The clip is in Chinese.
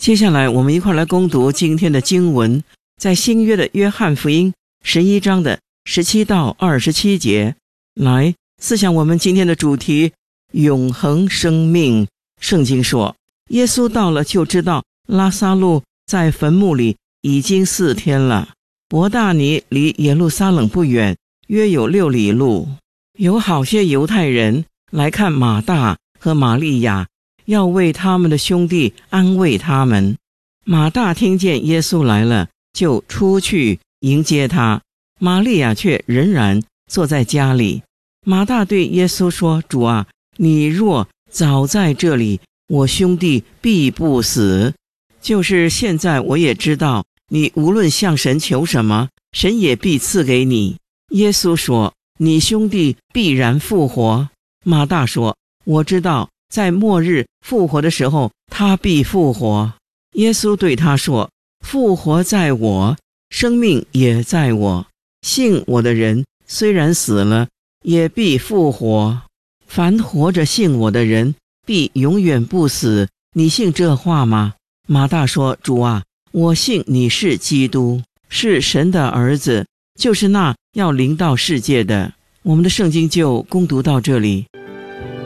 接下来我们一块来攻读今天的经文，在新约的约翰福音11章的17到27节。来思想我们今天的主题，永恒生命。圣经说，耶稣到了就知道拉撒路在坟墓里已经4天了。伯大尼离耶路撒冷不远，约有6里路。有好些犹太人来看马大和玛利亚，要为他们的兄弟安慰他们。马大听见耶稣来了，就出去迎接他，玛利亚却仍然坐在家里。马大对耶稣说，主啊，你若早在这里，我兄弟必不死。就是现在我也知道，你无论向神求什么，神也必赐给你。耶稣说，你兄弟必然复活。马大说，我知道在末日复活的时候，他必复活。耶稣对他说，复活在我，生命也在我。信我的人虽然死了，也必复活。凡活着信我的人，必永远不死。你信这话吗？马大说，主啊，我信你是基督，是神的儿子，就是那要临到世界的。我们的圣经就攻读到这里。